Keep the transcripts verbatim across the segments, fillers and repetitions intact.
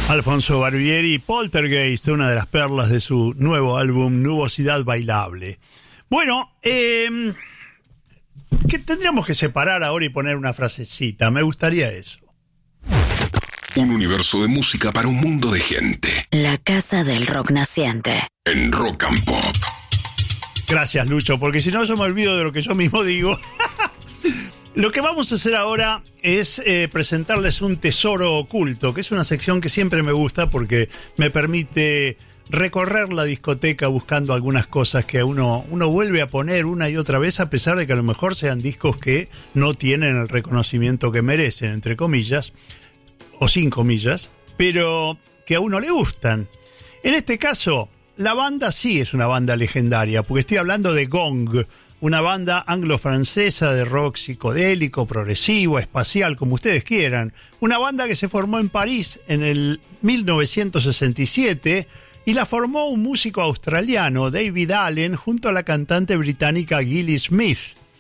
Alfonso Barbieri, Poltergeist, una de las perlas de su nuevo álbum Nubosidad Bailable. Bueno, eh, que tendríamos que separar ahora y poner una frasecita. Me gustaría eso. Un universo de música para un mundo de gente. La casa del rock naciente. En Rock and Pop. Gracias, Lucho, porque si no yo me olvido de lo que yo mismo digo. Lo que vamos a hacer ahora es eh, presentarles un tesoro oculto, que es una sección que siempre me gusta porque me permite recorrer la discoteca buscando algunas cosas que uno, uno vuelve a poner una y otra vez, a pesar de que a lo mejor sean discos que no tienen el reconocimiento que merecen, entre comillas, o sin comillas, pero que a uno le gustan. En este caso, la banda sí es una banda legendaria, porque estoy hablando de Gong, una banda anglo-francesa de rock psicodélico, progresivo, espacial, como ustedes quieran. Una banda que se formó en París en el mil novecientos sesenta y siete y la formó un músico australiano, David Allen, junto a la cantante británica Gilly Smith.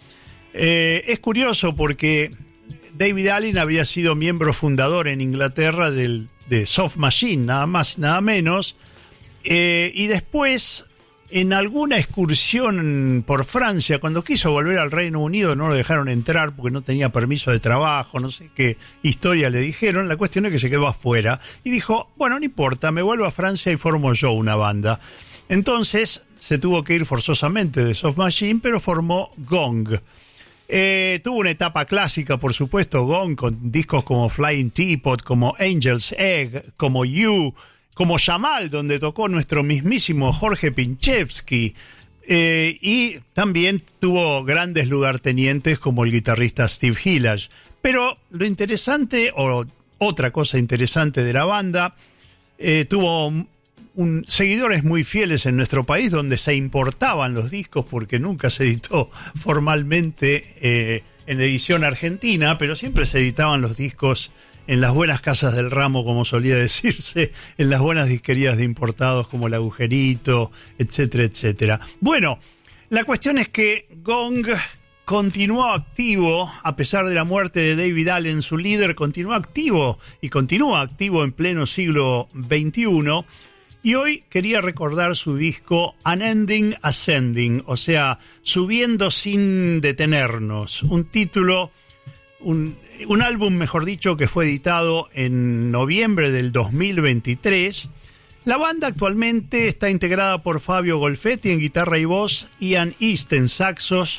Eh, es curioso porque David Allen había sido miembro fundador en Inglaterra del, de Soft Machine, nada más, nada menos, eh, y después, en alguna excursión por Francia, cuando quiso volver al Reino Unido, no lo dejaron entrar porque no tenía permiso de trabajo, no sé qué historia le dijeron. La cuestión es que se quedó afuera y dijo, bueno, no importa, me vuelvo a Francia y formo yo una banda. Entonces se tuvo que ir forzosamente de Soft Machine, pero formó Gong. Eh, tuvo una etapa clásica, por supuesto, Gong, con discos como Flying Teapot, como Angel's Egg, como You, como Yamal, donde tocó nuestro mismísimo Jorge Pinchevsky, eh, y también tuvo grandes lugartenientes como el guitarrista Steve Hillage. Pero lo interesante, o otra cosa interesante de la banda, eh, tuvo un, seguidores muy fieles en nuestro país, donde se importaban los discos, porque nunca se editó formalmente eh, en edición argentina, pero siempre se editaban los discos en las buenas casas del ramo, como solía decirse, en las buenas disquerías de importados como El Agujerito, etcétera, etcétera. Bueno, la cuestión es que Gong continuó activo, a pesar de la muerte de David Allen, su líder, continuó activo y continúa activo en pleno siglo veintiuno. Y hoy quería recordar su disco Unending Ascending, o sea, Subiendo sin detenernos, un título... Un, un álbum, mejor dicho, que fue editado en noviembre del dos mil veintitrés. La banda actualmente está integrada por Fabio Golfetti en guitarra y voz, Ian East en saxos,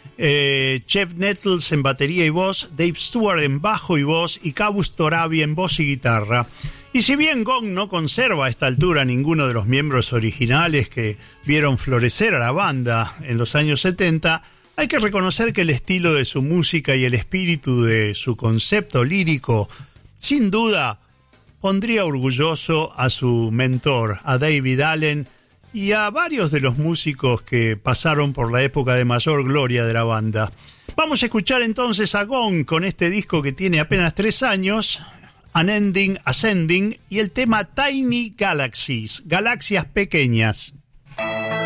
eh, Jeff Nettles en batería y voz, Dave Stewart en bajo y voz y Cabus Torabi en voz y guitarra. Y si bien Gong no conserva a esta altura ninguno de los miembros originales que vieron florecer a la banda en los años setenta, hay que reconocer que el estilo de su música y el espíritu de su concepto lírico, sin duda, pondría orgulloso a su mentor, a David Allen, y a varios de los músicos que pasaron por la época de mayor gloria de la banda. Vamos a escuchar entonces a Gong con este disco que tiene apenas tres años, Unending Ascending, y el tema Tiny Galaxies, galaxias pequeñas.